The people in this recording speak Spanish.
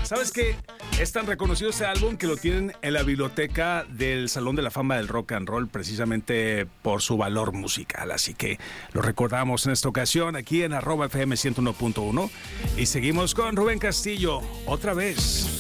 ¿Sabes qué? Es tan reconocido este álbum que lo tienen en la biblioteca del Salón de la Fama del Rock and Roll precisamente por su valor musical. Así que lo recordamos en esta ocasión aquí en @FM 101.1 y seguimos con Rubén Castillo otra vez.